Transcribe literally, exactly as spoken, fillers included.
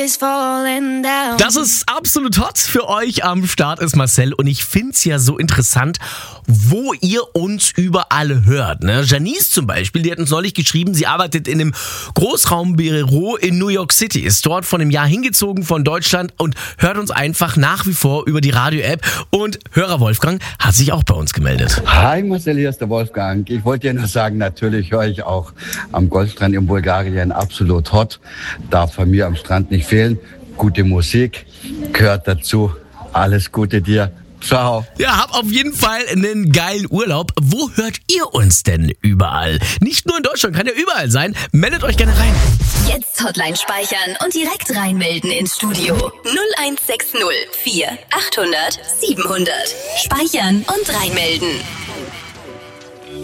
Das ist absolut hot. Für euch am Start ist Marcel und ich find's ja so interessant, wo ihr uns überall hört. Ne? Janice zum Beispiel, die hat uns neulich geschrieben, sie arbeitet in einem Großraumbüro in New York City, ist dort von einem Jahr hingezogen von Deutschland und hört uns einfach nach wie vor über die Radio-App. Und Hörer Wolfgang hat sich auch bei uns gemeldet. Hi Marcel, hier ist der Wolfgang. Ich wollte dir nur sagen, natürlich höre ich auch am Golfstrand in Bulgarien absolut hot. Darf von mir am Strand nicht fehlen. Gute Musik gehört dazu. Alles Gute dir. Ciao. Ja, hab auf jeden Fall einen geilen Urlaub. Wo hört ihr uns denn überall? Nicht nur in Deutschland, kann ja überall sein. Meldet euch gerne rein. Jetzt Hotline speichern und direkt reinmelden ins Studio. null eins sechs null vier achthundert siebenhundert. Speichern und reinmelden.